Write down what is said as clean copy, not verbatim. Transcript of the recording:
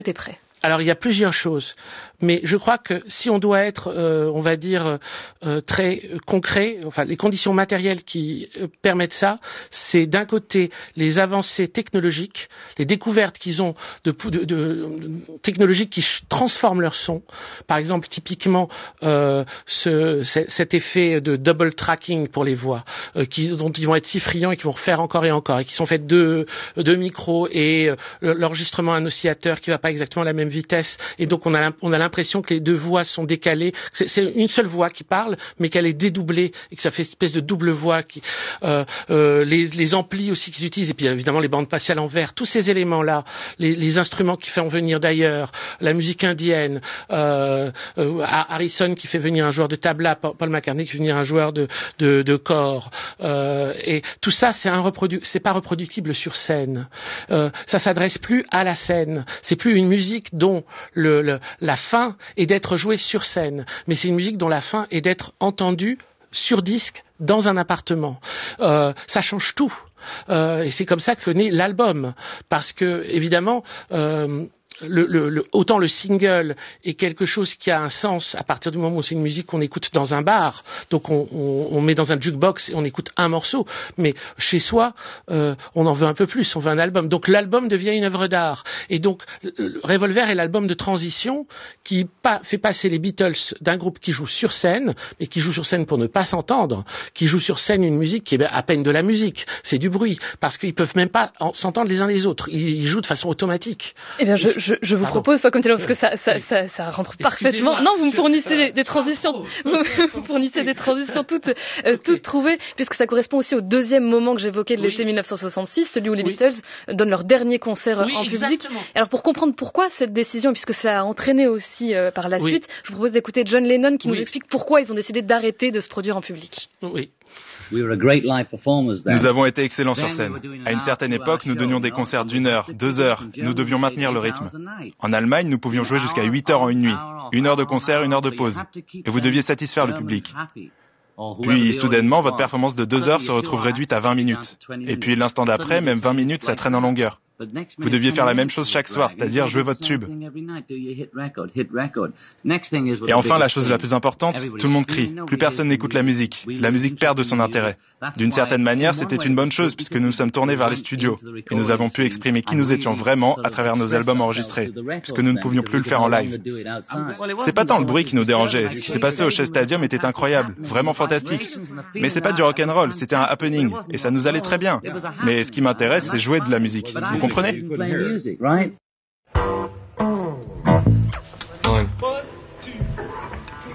était prêt? Alors, il y a plusieurs choses, mais je crois que si on doit être, on va dire, très concret, enfin, les conditions matérielles qui permettent ça, c'est d'un côté les avancées technologiques, les découvertes qu'ils ont de technologiques qui transforment leur son. Par exemple, typiquement, cet effet de double tracking pour les voix, dont ils vont être si friands et qui vont refaire encore et encore, et qui sont faits de micros et l'enregistrement à un oscillateur qui va pas exactement à la même vitesse, et donc on a l'impression que les deux voix sont décalées, c'est une seule voix qui parle mais qu'elle est dédoublée et que ça fait une espèce de double voix les amplis aussi qu'ils utilisent, et puis évidemment les bandes passées à l'envers, tous ces éléments là, les instruments qui font venir d'ailleurs, la musique indienne, Harrison qui fait venir un joueur de tabla, Paul McCartney qui fait venir un joueur de cor, et tout ça c'est pas reproductible sur scène, ça s'adresse plus à la scène, c'est plus une musique dont la fin est d'être jouée sur scène, mais c'est une musique dont la fin est d'être entendue sur disque dans un appartement. Ça change tout. Et c'est comme ça que naît l'album. Parce que, évidemment, autant le single est quelque chose qui a un sens à partir du moment où c'est une musique qu'on écoute dans un bar, donc on met dans un jukebox et on écoute un morceau, mais chez soi on en veut un peu plus, on veut un album, donc l'album devient une œuvre d'art, et donc Revolver est l'album de transition qui fait passer les Beatles d'un groupe qui joue sur scène, mais qui joue sur scène pour ne pas s'entendre, qui joue sur scène une musique qui est à peine de la musique, c'est du bruit, parce qu'ils peuvent même pas s'entendre les uns les autres, ils jouent de façon automatique. Eh bien, je vous propose, comme parce que ça rentre parfaitement. Non, vous me fournissez des transitions, vous fournissez des transitions toutes trouvées, puisque ça correspond aussi au deuxième moment que j'évoquais de l'été 1966, celui où les Beatles donnent leur dernier concert en public. Alors, pour comprendre pourquoi cette décision, puisque ça a entraîné aussi par la suite, je vous propose d'écouter John Lennon qui nous explique pourquoi ils ont décidé d'arrêter de se produire en public. Oui. Nous avons été excellents sur scène. À une certaine époque, nous donnions des concerts d'1 heure, 2 heures. Nous devions maintenir le rythme. En Allemagne, nous pouvions jouer jusqu'à 8 heures en une nuit. 1 heure de concert, 1 heure de pause. Et vous deviez satisfaire le public. Puis, soudainement, votre performance de 2 heures se retrouve réduite à 20 minutes. Et puis, l'instant d'après, même 20 minutes, ça traîne en longueur. Vous deviez faire la même chose chaque soir, c'est-à-dire jouer votre tube. Et enfin, la chose la plus importante, tout le monde crie. Plus personne n'écoute la musique. La musique perd de son intérêt. D'une certaine manière, c'était une bonne chose puisque nous nous sommes tournés vers les studios et nous avons pu exprimer qui nous étions vraiment à travers nos albums enregistrés, puisque nous ne pouvions plus le faire en live. C'est pas tant le bruit qui nous dérangeait. Ce qui s'est passé au Shea Stadium était incroyable, vraiment fantastique. Mais c'est pas du rock'n'roll, c'était un happening et ça nous allait très bien. Mais ce qui m'intéresse, c'est jouer de la musique. Vous comprenez?